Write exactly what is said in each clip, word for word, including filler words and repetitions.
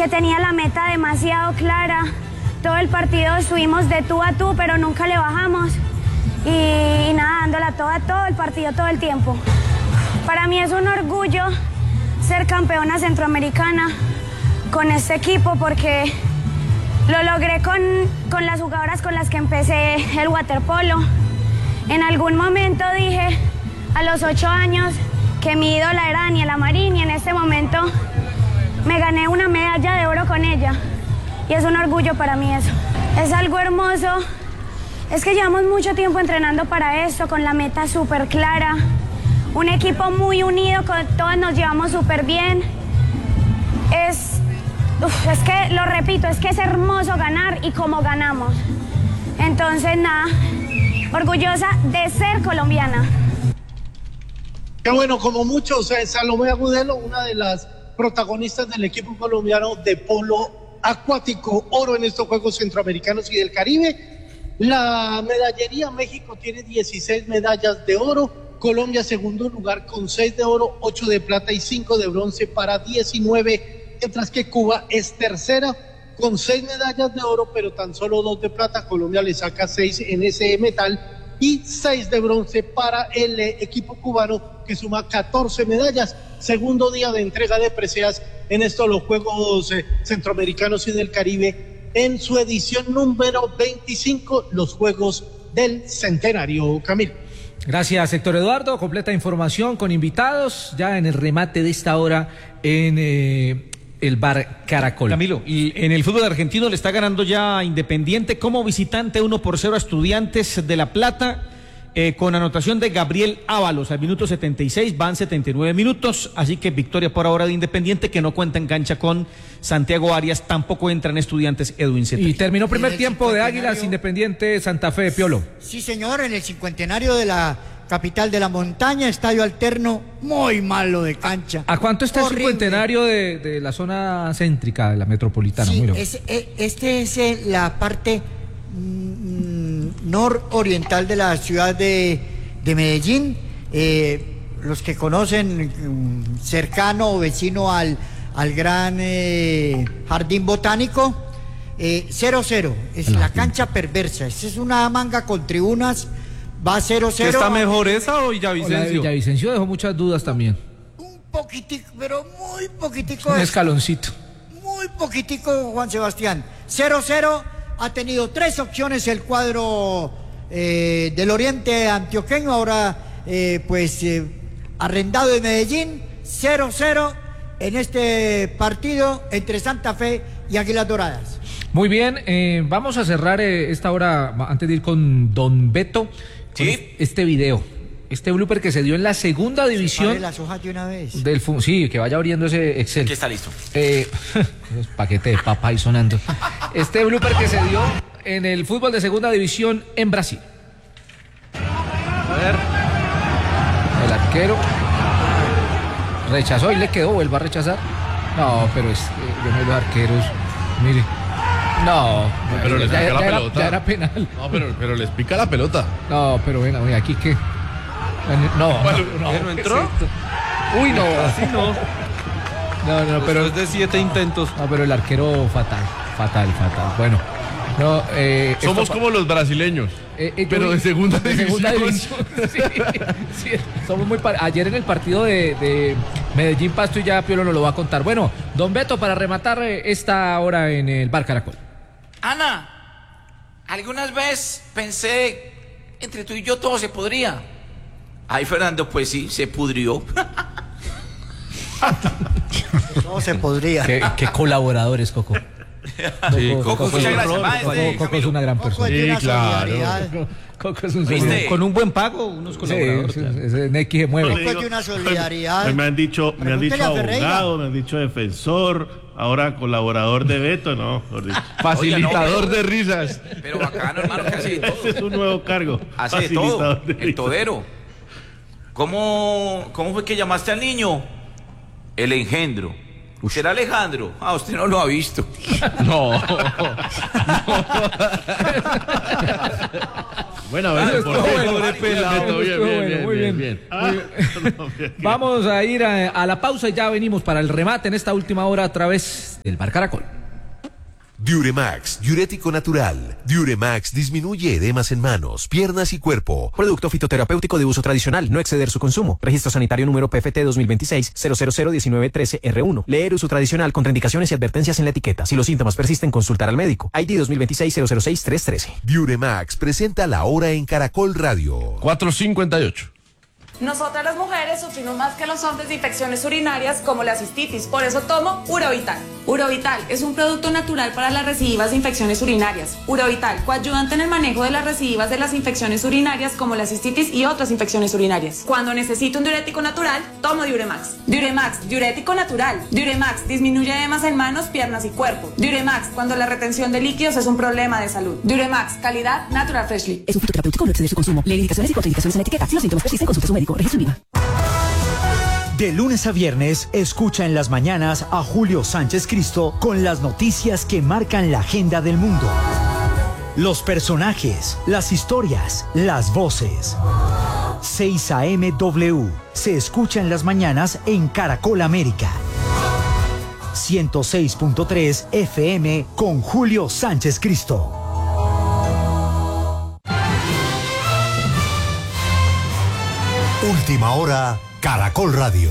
que tenía la meta demasiado clara. Todo el partido estuvimos de tú a tú, pero nunca le bajamos. Y, y nada, dándola toda todo el partido, todo el tiempo. Para mí es un orgullo ser campeona centroamericana con este equipo porque lo logré con, con las jugadoras con las que empecé el waterpolo. En algún momento dije a los ocho años que mi ídola era Daniela Marín y en este momento me gané una medalla de oro con ella. Y es un orgullo para mí eso. Es algo hermoso. Es que llevamos mucho tiempo entrenando para esto, con la meta súper clara. Un equipo muy unido, con, todos nos llevamos súper bien. Es, uf, es que, lo repito, es que es hermoso ganar y cómo ganamos. Entonces, nada, orgullosa de ser colombiana. Qué bueno, como muchos, eh, Salomé Agudelo, una de las protagonistas del equipo colombiano de polo acuático, oro en estos Juegos Centroamericanos y del Caribe. La medallería, México tiene dieciséis medallas de oro, Colombia segundo lugar con seis de oro, ocho de plata y cinco de bronce para diecinueve, mientras que Cuba es tercera con seis medallas de oro, pero tan solo dos de plata. Colombia le saca seis en ese metal y seis de bronce para el eh, equipo cubano, que suma catorce medallas. Segundo día de entrega de preseas en estos los Juegos eh, Centroamericanos y del Caribe, en su edición número veinticinco, los Juegos del Centenario. Camilo. Gracias, Héctor Eduardo. Completa información con invitados ya en el remate de esta hora en eh, el Bar Caracol. Camilo, y en el fútbol argentino le está ganando ya Independiente como visitante uno por cero a Estudiantes de La Plata. Eh, con anotación de Gabriel Ábalos al minuto setenta y seis, van setenta y nueve minutos, así que victoria por ahora de Independiente, que no cuenta en cancha con Santiago Arias, tampoco entran Estudiantes Edwin Cetré. Y terminó primer tiempo de Águilas Independiente Santa Fe de Piolo. Sí, señor, en el cincuentenario de la capital de la montaña, estadio alterno, muy malo de cancha. ¿A cuánto está Horrible. el cincuentenario de, de la zona céntrica de la metropolitana? Sí, muy es, este es eh, la parte mm, nororiental de la ciudad de, de Medellín. Eh, los que conocen, mm, cercano o vecino al, al gran eh, jardín botánico, eh, cero cero, es la cancha perversa. Esa es una manga con tribunas. Va cero cero. ¿Está mejor esa o Villavicencio? Villavicencio dejó muchas dudas también. Un poquitico, pero muy poquitico. Un es, escaloncito. Muy poquitico, Juan Sebastián. cero cero, ha tenido tres opciones el cuadro eh, del oriente antioqueño, ahora eh, pues eh, arrendado de Medellín. cero cero en este partido entre Santa Fe y Águilas Doradas. Muy bien, eh, vamos a cerrar eh, esta hora, antes de ir con Don Beto. ¿Sí? Este video, este blooper que se dio en la segunda división. las hojas de una vez. Del sí, que vaya abriendo ese Excel. Aquí está listo. Eh, paquete de papa ahí sonando. Este blooper que se dio en el fútbol de segunda división en Brasil. A ver. El arquero rechazó y le quedó, vuelve a rechazar. No, pero es yo no los arqueros. Mire. No, pero les ya, pica ya, la ya pelota. Era, ya era penal. No, pero, pero les pica la pelota. No, pero venga, oye, aquí que. No, Bueno, no, ¿no entró? Uy, no. Así no. No, no, pero. Después de siete intentos. No, pero el arquero fatal, fatal, fatal. Bueno, no. Eh, Somos esto, como los brasileños. Eh, eh, pero de segunda de división. Segunda división. Sí, sí, somos muy par... Ayer en el partido de, de Medellín Pasto, y ya Piolo nos lo va a contar. Bueno, Don Beto, para rematar esta hora en el Bar Caracol. Ana, algunas veces pensé, entre tú y yo todo se podría. Ay, Fernando, pues sí, se pudrió. No se podría. Qué, qué colaboradores, Coco. Sí, Coco, Coco, Coco, muchas Coco, gracias. Va, Coco, este, Coco es una gran persona. Sí, claro. Coco, Coco es un ¿Viste? Con un buen pago, unos colaboradores. Sí, ese Neki se mueve. Coco es de una solidaridad. Me han dicho, me han dicho Pregúntele a Ferreira. abogado, me han dicho defensor, ahora colaborador de Beto, no, mejor dicho. Facilitador Oiga, no, de risas. Pero bacano, hermano, que hace de todo. Ese es un nuevo cargo. Hace de facilitador todo, de el risas. todero. ¿Cómo, ¿Cómo fue que llamaste al niño? El engendro. ¿Será Alejandro? Ah, usted no lo ha visto. No. Bueno, a ver, por Bueno, pelado. Bien, estuvo bien, bueno, bien, muy bien, bien. bien. Ah, no, bien. Vamos a ir a, a la pausa y ya venimos para el remate en esta última hora a través del Bar Caracol. Diuremax, diurético natural. Diuremax disminuye edemas en manos, piernas y cuerpo. Producto fitoterapéutico de uso tradicional, no exceder su consumo. Registro sanitario número P F T dos mil veintiséis cero cero cero diecinueve trece R uno. Leer uso tradicional, contraindicaciones y advertencias en la etiqueta. Si los síntomas persisten, consultar al médico. I D dos mil veintiséis cero cero seis tres trece. Diuremax presenta la hora en Caracol Radio. cuatro cincuenta y ocho. Nosotras las mujeres sufrimos más que los hombres de infecciones urinarias como la cistitis, por eso tomo Urovital. Urovital es un producto natural para las recidivas de infecciones urinarias. Urovital, coayudante en el manejo de las recidivas de las infecciones urinarias como la cistitis y otras infecciones urinarias. Cuando necesito un diurético natural, tomo Diuremax. Diuremax, diurético natural. Diuremax disminuye edemas en manos, piernas y cuerpo. Diuremax, cuando la retención de líquidos es un problema de salud. Diuremax, calidad Natural Freshly. Es un fitoterapéutico, no exceder su consumo. Lee indicaciones y contraindicaciones en la etiqueta. Si los síntomas persisten, consulte a su médico. Registro INVIMA. De lunes a viernes, escucha en las mañanas a Julio Sánchez Cristo con las noticias que marcan la agenda del mundo. Los personajes, las historias, las voces. seis A M W se escucha en las mañanas en Caracol América. ciento seis punto tres F M con Julio Sánchez Cristo. Última hora, Caracol Radio.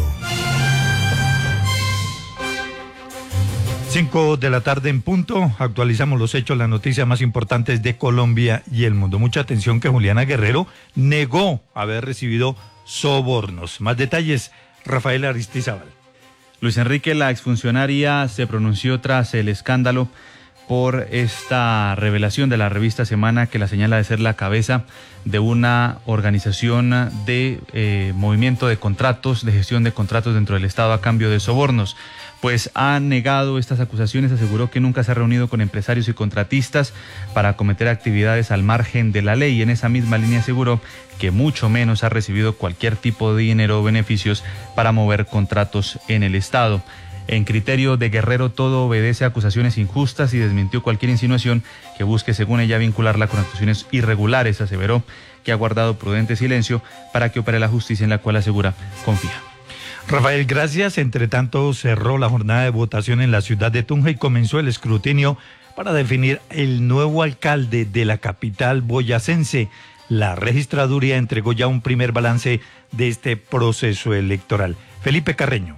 Cinco de la tarde en punto, actualizamos los hechos, las noticias más importantes de Colombia y el mundo. Mucha atención que Juliana Guerrero negó haber recibido sobornos. Más detalles, Rafael Aristizábal. Luis Enrique, la exfuncionaria, se pronunció tras el escándalo por esta revelación de la revista Semana que la señala de ser la cabeza de una organización de eh, movimiento de contratos, de gestión de contratos dentro del Estado a cambio de sobornos. Pues ha negado estas acusaciones, aseguró que nunca se ha reunido con empresarios y contratistas para acometer actividades al margen de la ley, y en esa misma línea aseguró que mucho menos ha recibido cualquier tipo de dinero o beneficios para mover contratos en el Estado. En criterio de Guerrero, todo obedece a acusaciones injustas y desmintió cualquier insinuación que busque, según ella, vincularla con actuaciones irregulares. Aseveró que ha guardado prudente silencio para que opere la justicia, en la cual asegura confía. Rafael, gracias. Entre tanto, cerró la jornada de votación en la ciudad de Tunja y comenzó el escrutinio para definir el nuevo alcalde de la capital boyacense. La registraduría entregó ya un primer balance de este proceso electoral. Felipe Carreño.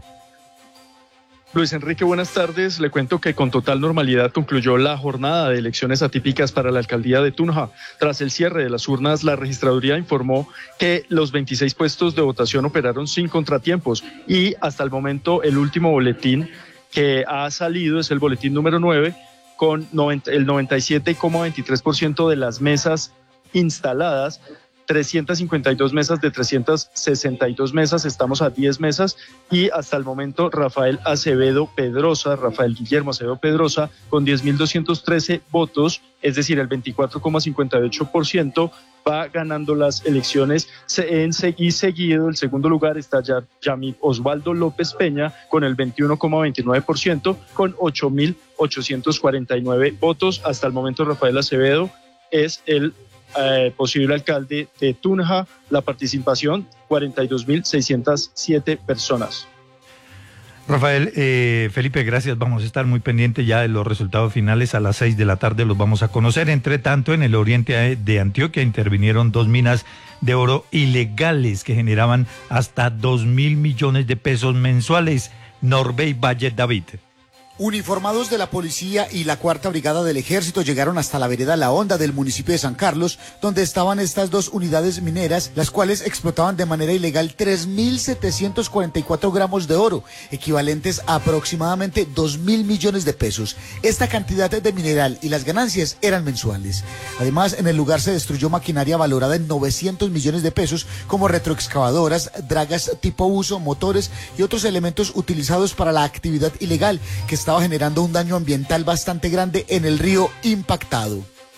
Luis Enrique, buenas tardes. Le cuento que con total normalidad concluyó la jornada de elecciones atípicas para la alcaldía de Tunja. Tras el cierre de las urnas, la registraduría informó que los veintiséis puestos de votación operaron sin contratiempos y hasta el momento el último boletín que ha salido es el boletín número nueve, con el noventa y siete coma veintitrés por ciento de las mesas instaladas. trescientas cincuenta y dos mesas de trescientas sesenta y dos mesas, estamos a diez mesas y hasta el momento Rafael Acevedo Pedrosa, Rafael Guillermo Acevedo Pedrosa, con diez mil doscientos trece votos, es decir, el veinticuatro coma cincuenta y ocho por ciento, va ganando las elecciones. En, y seguido, el segundo lugar está ya Yamil Osvaldo López Peña con el veintiuno coma veintinueve por ciento, con ocho mil ochocientos cuarenta y nueve votos. Hasta el momento Rafael Acevedo es el Eh, posible alcalde de Tunja. La participación, cuarenta y dos mil seiscientas siete personas. Rafael, eh, Felipe, gracias. Vamos a estar muy pendientes ya de los resultados finales. A las seis de la tarde los vamos a conocer. Entre tanto, en el oriente de Antioquia intervinieron dos minas de oro ilegales que generaban hasta dos mil millones de pesos mensuales. Norbey Valle David. Uniformados de la policía y la cuarta brigada del ejército llegaron hasta la vereda La Honda del municipio de San Carlos, donde estaban estas dos unidades mineras, las cuales explotaban de manera ilegal tres mil setecientos cuarenta y cuatro gramos de oro, equivalentes a aproximadamente dos mil millones de pesos. Esta cantidad de mineral y las ganancias eran mensuales. Además, en el lugar se destruyó maquinaria valorada en novecientos millones de pesos, como retroexcavadoras, dragas tipo uso, motores y otros elementos utilizados para la actividad ilegal, que estaba generando un daño ambiental bastante grande en el río impactado.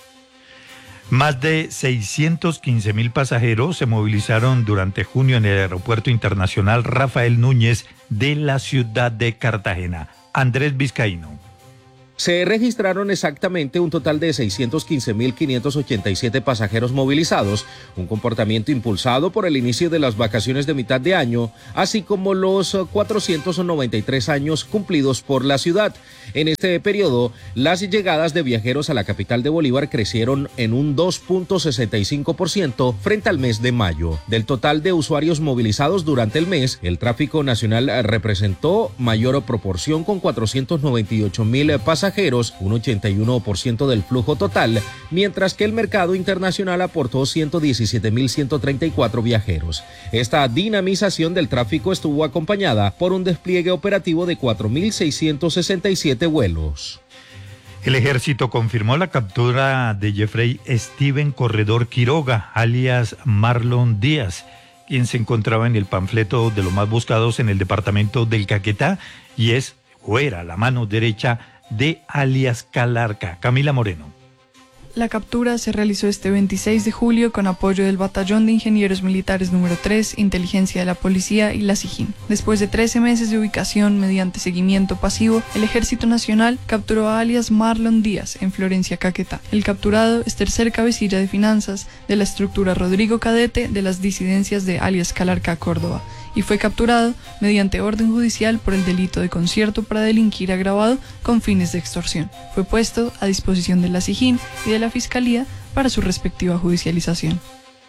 Más de seiscientos quince mil pasajeros se movilizaron durante junio en el Aeropuerto Internacional Rafael Núñez de la ciudad de Cartagena. Andrés Vizcaíno. Se registraron exactamente un total de seiscientos quince mil quinientos ochenta y siete pasajeros movilizados, un comportamiento impulsado por el inicio de las vacaciones de mitad de año, así como los cuatrocientos noventa y tres años cumplidos por la ciudad. En este periodo, las llegadas de viajeros a la capital de Bolívar crecieron en un dos punto sesenta y cinco por ciento frente al mes de mayo. Del total de usuarios movilizados durante el mes, el tráfico nacional representó mayor proporción con cuatrocientos noventa y ocho mil pasajeros, un ochenta y uno por ciento del flujo total, mientras que el mercado internacional aportó ciento diecisiete mil ciento treinta y cuatro viajeros. Esta dinamización del tráfico estuvo acompañada por un despliegue operativo de cuatro mil seiscientos sesenta y siete vuelos. El ejército confirmó la captura de Jeffrey Steven Corredor Quiroga, alias Marlon Díaz, quien se encontraba en el panfleto de los más buscados en el departamento del Caquetá y es o era la mano derecha de alias Calarca. Camila Moreno. La captura se realizó este veintiséis de julio con apoyo del Batallón de Ingenieros Militares número tres, Inteligencia de la Policía y la SIJIN. Después de trece meses de ubicación mediante seguimiento pasivo, el Ejército Nacional capturó a alias Marlon Díaz en Florencia, Caquetá. El capturado es tercer cabecilla de finanzas de la estructura Rodrigo Cadete de las disidencias de alias Calarca, Córdoba, y fue capturado mediante orden judicial por el delito de concierto para delinquir agravado con fines de extorsión. Fue puesto a disposición de la SIJIN y de la Fiscalía para su respectiva judicialización.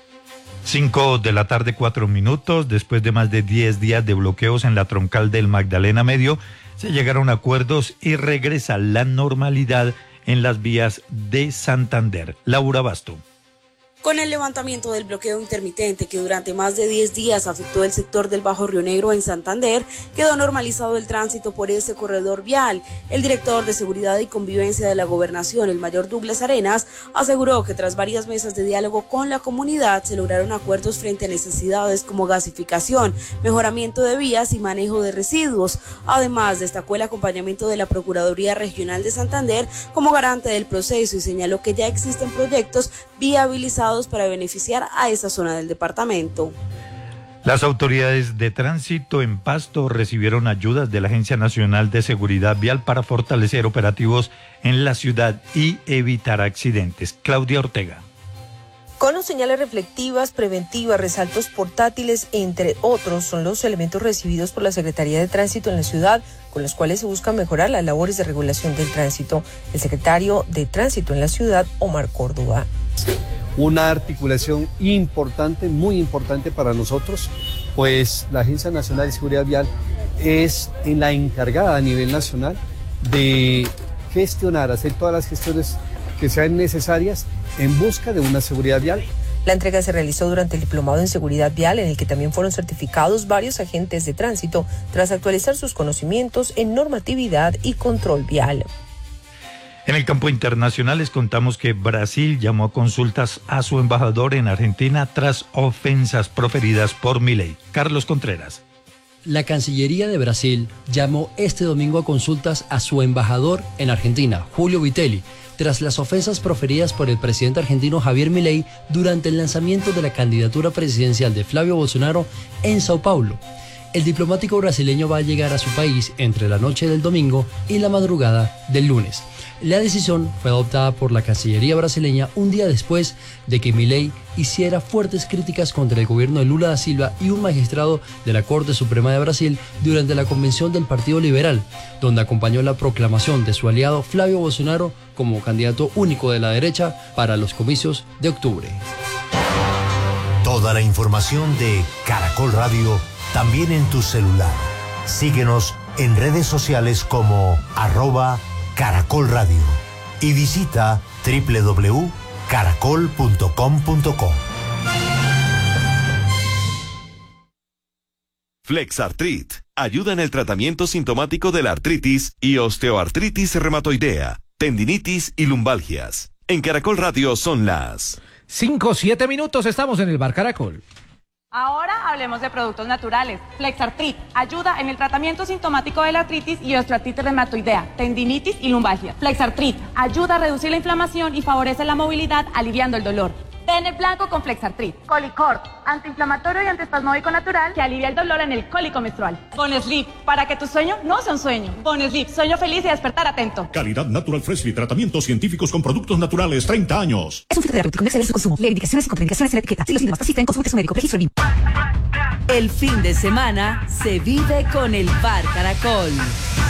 Cinco de la tarde, cuatro minutos. Después de más de diez días de bloqueos en la troncal del Magdalena Medio, se llegaron a acuerdos y regresa la normalidad en las vías de Santander. Laura Basto. Con el levantamiento del bloqueo intermitente que durante más de diez días afectó el sector del Bajo Río Negro en Santander, quedó normalizado el tránsito por ese corredor vial. El director de Seguridad y Convivencia de la Gobernación, el mayor Douglas Arenas, aseguró que tras varias mesas de diálogo con la comunidad se lograron acuerdos frente a necesidades como gasificación, mejoramiento de vías y manejo de residuos. Además, destacó el acompañamiento de la Procuraduría Regional de Santander como garante del proceso y señaló que ya existen proyectos viabilizados para beneficiar a esa zona del departamento. Las autoridades de tránsito en Pasto recibieron ayudas de la Agencia Nacional de Seguridad Vial para fortalecer operativos en la ciudad y evitar accidentes. Claudia Ortega. Conos, señales reflectivas, preventivas, resaltos portátiles, entre otros, son los elementos recibidos por la Secretaría de Tránsito en la ciudad, con los cuales se busca mejorar las labores de regulación del tránsito. El secretario de Tránsito en la ciudad, Omar Córdoba. Una articulación importante, muy importante para nosotros, pues la Agencia Nacional de Seguridad Vial es la encargada a nivel nacional de gestionar, hacer todas las gestiones que sean necesarias en busca de una seguridad vial. La entrega se realizó durante el diplomado en seguridad vial, en el que también fueron certificados varios agentes de tránsito tras actualizar sus conocimientos en normatividad y control vial. En el campo internacional les contamos que Brasil llamó a consultas a su embajador en Argentina tras ofensas proferidas por Milei. Carlos Contreras. La Cancillería de Brasil llamó este domingo a consultas a su embajador en Argentina, Julio Vitelli, tras las ofensas proferidas por el presidente argentino Javier Milei durante el lanzamiento de la candidatura presidencial de Flavio Bolsonaro en Sao Paulo. El diplomático brasileño va a llegar a su país entre la noche del domingo y la madrugada del lunes. La decisión fue adoptada por la Cancillería brasileña un día después de que Milei hiciera fuertes críticas contra el gobierno de Lula da Silva y un magistrado de la Corte Suprema de Brasil durante la convención del Partido Liberal, donde acompañó la proclamación de su aliado Flavio Bolsonaro como candidato único de la derecha para los comicios de octubre. Toda la información de Caracol Radio también en tu celular. Síguenos en redes sociales como arroba Caracol Radio y visita doble u doble u doble u punto caracol punto com punto co. Flexartrit ayuda en el tratamiento sintomático de la artritis y osteoartritis reumatoidea, tendinitis y lumbalgias. En Caracol Radio son las cinco, siete minutos, estamos en el Bar Caracol. Ahora hablemos de productos naturales. Flexartrit ayuda en el tratamiento sintomático de la artritis y osteoartritis reumatoidea, tendinitis y lumbalgia. Flexartrit ayuda a reducir la inflamación y favorece la movilidad, aliviando el dolor. Bennett blanco con Flexartrit. Colicort, antiinflamatorio y antiespasmódico natural que alivia el dolor en el cólico menstrual. Bonesleep, para que tu sueño no sea un sueño. Bonesleep, sueño feliz y despertar atento. Calidad Natural Freshly, tratamientos científicos con productos naturales, treinta años. Es un fitoterapéutico, no exceder su consumo. Lee indicaciones y contraindicaciones en la etiqueta. Si los síntomas persisten, consulte a su médico. Registro B I M. El fin de semana se vive con el Bar Caracol.